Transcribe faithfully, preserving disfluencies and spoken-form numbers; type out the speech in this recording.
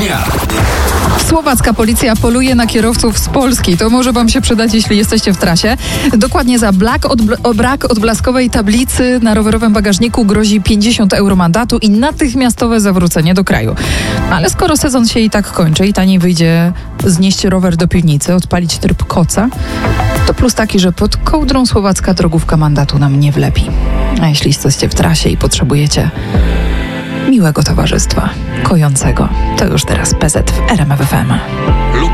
dnia. Słowacka policja poluje na kierowców z Polski. To może wam się przydać, jeśli jesteście w trasie. Dokładnie za brak, odbl- brak odblaskowej tablicy na rowerowym bagażniku grozi pięćdziesiąt euro mandatu i natychmiastowe zawrócenie do kraju. Ale skoro sezon się i tak kończy i taniej wyjdzie znieść rower do piwnicy, odpalić tryb koca, to plus taki, że pod kołdrą słowacka drogówka mandatu nam nie wlepi. A jeśli jesteście w trasie i potrzebujecie miłego towarzystwa, kojącego, to już teraz P Z w R M F F M.